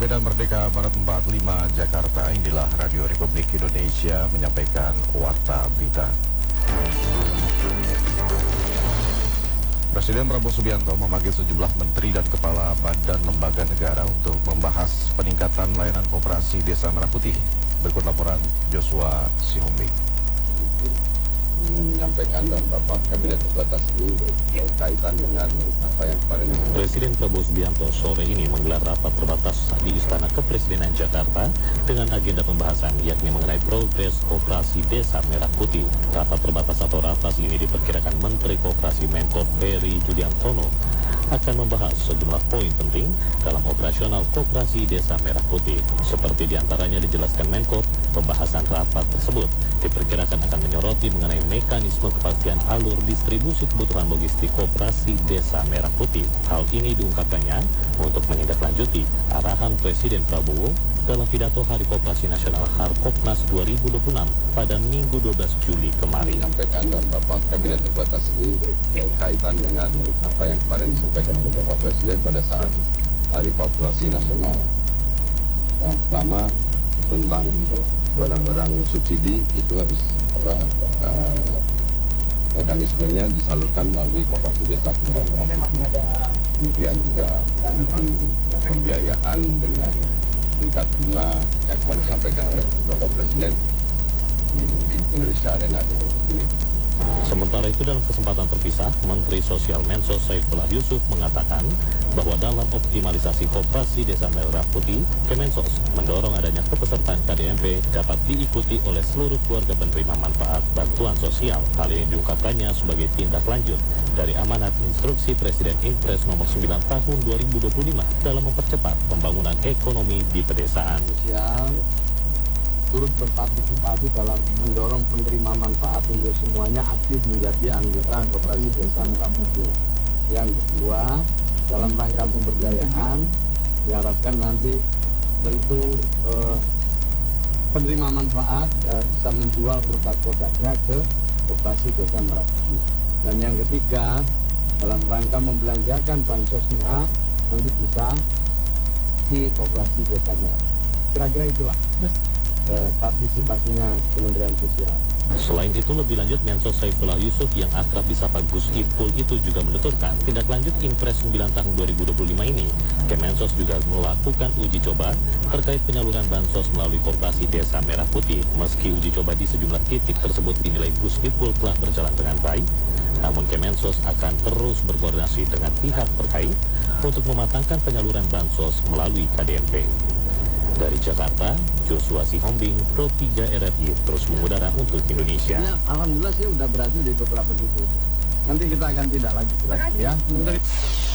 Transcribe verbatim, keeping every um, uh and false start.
Medan Merdeka Barat empat puluh lima, Jakarta, inilah Radio Republik Indonesia menyampaikan Warta Berita. Presiden Prabowo Subianto memanggil sejumlah menteri dan kepala badan lembaga negara untuk membahas peningkatan layanan koperasi Desa Merah Putih. Berikut laporan Joshua Sihombing. Menyampaikan dalam rapat kabinet terbatas ini berkaitan dengan apa yang kemarin. Presiden Prabowo Subianto sore ini menggelar rapat terbatas di Istana Kepresidenan Jakarta dengan agenda pembahasan yakni mengenai progres Koperasi Desa Merah Putih. Rapat terbatas atau ratas ini diperkirakan Menteri Koperasi Menko Ferry Juliantono akan membahas sejumlah poin penting dalam operasional Koperasi Desa Merah Putih. Seperti diantaranya dijelaskan Menko, pembahasan rapat tersebut diperkirakan akan menyoroti mengenai mekanisme kepastian alur distribusi kebutuhan logistik Koperasi Desa Merah Putih. Hal ini diungkapkannya untuk menindaklanjuti arahan Presiden Prabowo dalam pidato Hari Koperasi Nasional Harkopnas dua ribu dua puluh enam pada Minggu dua belas Juli kemarin. Menyampaikan dalam rapat kabinet terbatas ini berkaitan dengan apa yang kemarin disampaikan oleh Bapak Presiden pada saat Hari Koperasi Nasional. Yang pertama tentang barang-barang subsidi itu harus apa, uh, mekanismenya disalurkan melalui koperasi desa. Kemudian juga pembiayaan dengan tingkat bunga yang kemarin disampaikan oleh Bapak Presiden di Indonesia Arena ini. Sementara itu dalam kesempatan terpisah, Menteri Sosial Mensos Saifullah Yusuf mengatakan bahwa dalam optimalisasi Koperasi Desa Merah Putih, Kemensos mendorong adanya kepesertaan K D M P dapat diikuti oleh seluruh keluarga penerima manfaat bantuan sosial. Hal ini diungkapkannya sebagai tindak lanjut dari amanat instruksi Presiden Impres nomor sembilan tahun dua ribu dua puluh lima dalam mempercepat pembangunan ekonomi di pedesaan. Sosial turut berpartisipasi dalam mendorong penerima manfaat untuk semuanya aktif menjadi anggota Koperasi Desa Merah Putih. Yang kedua, dalam rangka pemberdayaan diharapkan nanti tentu eh, penerima manfaat eh, bisa menjual produk-produknya ke Koperasi Desa Merah Putih. Dan yang ketiga, dalam rangka membelanjakan bansosnya nanti bisa di Koperasi Desa Merah. Kira-kira itulah eh, partisipasinya Kementerian Sosial. Selain itu, lebih lanjut Mensos Saifullah Yusuf yang akrab disapa Gus Ipul itu juga menuturkan tindak lanjut Impres sembilan tahun dua ribu dua puluh lima ini, Kemensos juga melakukan uji coba terkait penyaluran bansos melalui Koperasi Desa Merah Putih. Meski uji coba di sejumlah titik tersebut dinilai Gus Ipul telah berjalan dengan baik, namun Kemensos akan terus berkoordinasi dengan pihak terkait untuk mematangkan penyaluran bansos melalui K D M P. Dari Jakarta, Joshua Sihombing, Pro tiga R R I terus mengudara untuk Indonesia. Ya, alhamdulillah sih udah berhasil di beberapa titik. Nanti kita akan tindak lanjut lagi ya.